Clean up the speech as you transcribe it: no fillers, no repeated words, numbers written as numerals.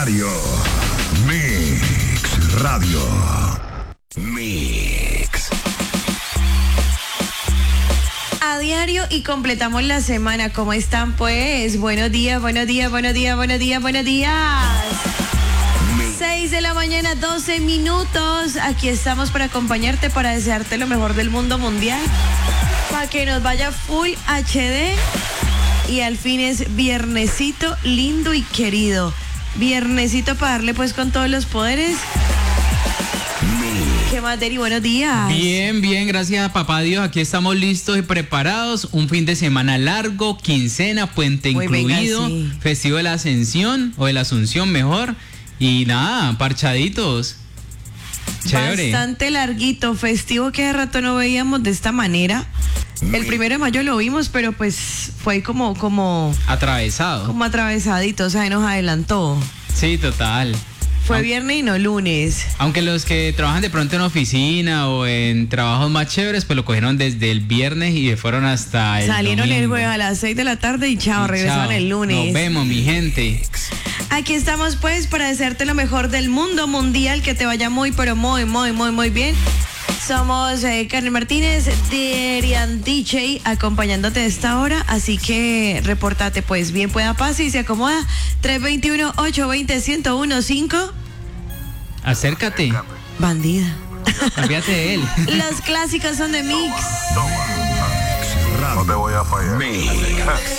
diario. Mix Radio. Mix. A diario y completamos la semana. ¿Cómo están, pues? Buenos días, buenos días, buenos días, buenos días, buenos días. 6 de la mañana, 12 minutos. Aquí estamos para acompañarte, para desearte lo mejor del mundo mundial. Para que nos vaya full HD. Y al fin es viernesito lindo y querido. Viernesito para darle pues con todos los poderes. ¿Qué más, Deri? Buenos días. Bien, bien, gracias a papá Dios. Aquí estamos listos y preparados. Un fin de semana largo, quincena, puente Uy, incluido, venga, sí. Festivo de la Ascensión, o de la Asunción mejor. Y nada, parchaditos. Chévere. Bastante larguito, festivo que de rato no veíamos de esta manera. El 1 de mayo lo vimos, pero pues fue como Atravesado. atravesadito, o sea, nos adelantó. Sí, total. Fue viernes y no lunes. Aunque los que trabajan de pronto en oficina o en trabajos más chéveres, pues lo cogieron desde el viernes y fueron hasta el Salieron el domingo. jueves a las 6 de la tarde y chao, Y regresaron chao. el lunes. Nos vemos, mi gente. Aquí estamos pues para desearte lo mejor del mundo mundial, que te vaya muy, pero muy, muy, muy, muy bien. Somos Karen Martínez, Derian DJ, acompañándote de esta hora, así que repórtate pues, bien pueda pase y se acomoda. 321-820-1015. Acércate. Bandida. Olvídate de él. Los clásicos son de Mix. No te voy a fallar. Mix.